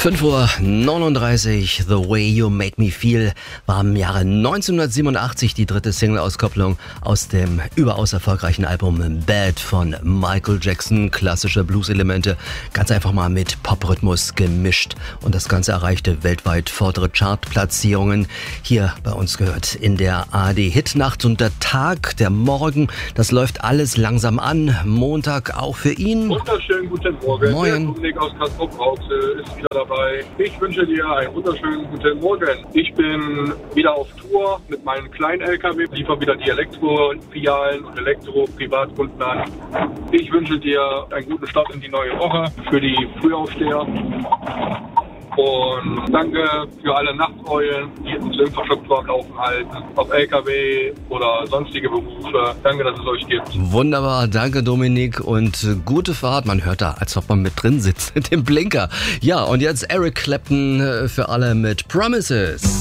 5:39 Uhr, The Way You Make Me Feel war im Jahre 1987 die dritte Single-Auskopplung aus dem überaus erfolgreichen Album Bad von Michael Jackson. Klassische Blues-Elemente, ganz einfach mal mit Pop-Rhythmus gemischt. Und das Ganze erreichte weltweit vordere Chartplatzierungen. Hier bei uns gehört in der ARD-Hitnacht und der Tag, der Morgen, das läuft alles langsam an. Montag auch für ihn. Wunderschönen guten Morgen. Moin. Der Dominik aus Castrop-Rauxel ist wieder dabei. Ich wünsche dir einen wunderschönen guten Morgen. Ich bin wieder auf Tour mit meinem kleinen LKW, liefere wieder die Elektro-Filialen und Elektro-Privatkunden an. Ich wünsche dir einen guten Start in die neue Woche für die Frühaufsteher. Und danke für alle Nachteulen, die unsere Infrastruktur am Laufen halten, ob LKW oder sonstige Berufe. Danke, dass es euch gibt. Wunderbar, danke Dominik und gute Fahrt. Man hört da, als ob man mit drin sitzt, mit dem Blinker. Ja, und jetzt Eric Clapton für alle mit Promises.